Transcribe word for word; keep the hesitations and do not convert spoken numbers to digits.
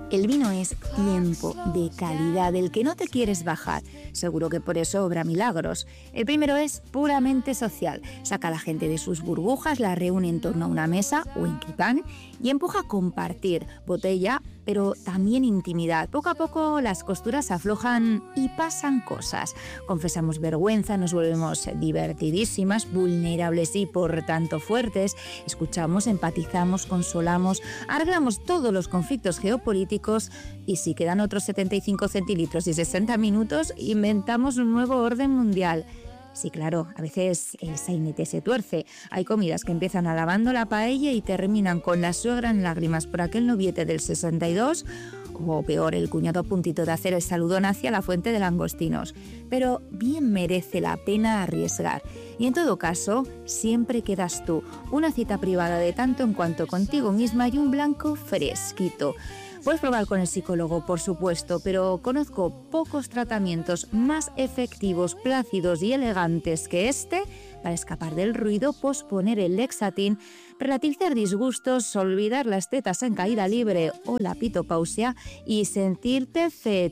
El vino es tiempo de calidad del que no te quieres bajar. Seguro que por eso obra milagros. El primero es puramente social. Saca a la gente de sus burbujas, la reúne en torno a una mesa o en quitán y empuja a compartir botella, pero también intimidad. Poco a poco las costuras aflojan y pasan cosas. Confesamos vergüenza, nos volvemos divertidísimas, vulnerables y por tanto fuertes. Escuchamos, empatizamos, consolamos, arreglamos todos los conflictos geopolíticos y si quedan otros setenta y cinco centilitros y sesenta minutos, inventamos un nuevo orden mundial. Sí, claro, a veces el sainete se tuerce. Hay comidas que empiezan alabando la paella y terminan con la suegra en lágrimas por aquel noviete del sesenta y dos, o peor, el cuñado a puntito de hacer el saludón hacia la fuente de langostinos. Pero bien merece la pena arriesgar. Y en todo caso, siempre quedas tú. Una cita privada de tanto en cuanto contigo misma y un blanco fresquito. Puedes probar con el psicólogo, por supuesto, pero conozco pocos tratamientos más efectivos, plácidos y elegantes que este para escapar del ruido, posponer el Lexatin, relativizar disgustos, olvidar las tetas en caída libre o la pitopausia y sentirte feliz.